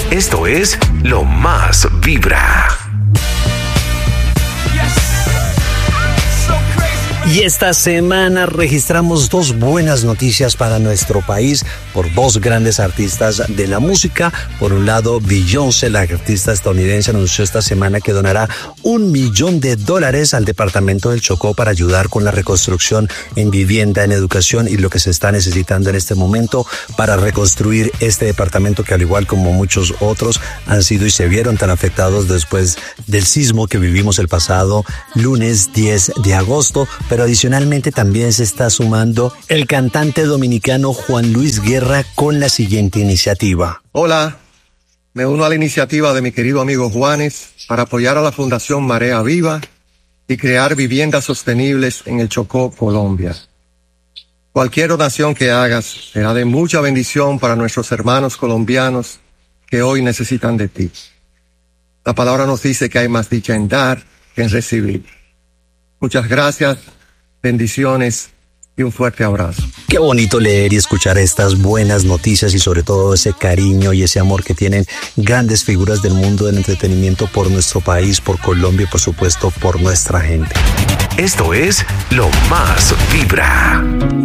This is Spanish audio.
Esto es Lo Más Vibra. Y esta semana registramos dos buenas noticias para nuestro país por dos grandes artistas de la música. Por un lado, Beyoncé, la artista estadounidense, anunció esta semana que donará $1 millón al departamento del Chocó para ayudar con la reconstrucción en vivienda, en educación y lo que se está necesitando en este momento para reconstruir este departamento que, al igual como muchos otros, han sido y se vieron tan afectados después del sismo que vivimos el pasado lunes 10 de agosto. Pero adicionalmente también se está sumando el cantante dominicano Juan Luis Guerra con la siguiente iniciativa. Hola, me uno a la iniciativa de mi querido amigo Juanes para apoyar a la Fundación Marea Viva y crear viviendas sostenibles en el Chocó, Colombia. Cualquier donación que hagas será de mucha bendición para nuestros hermanos colombianos que hoy necesitan de ti. La palabra nos dice que hay más dicha en dar que en recibir. Muchas gracias. Bendiciones y un fuerte abrazo. Qué bonito leer y escuchar estas buenas noticias y sobre todo ese cariño y ese amor que tienen grandes figuras del mundo del entretenimiento por nuestro país, por Colombia y por supuesto por nuestra gente. Esto es Lo Más Vibra.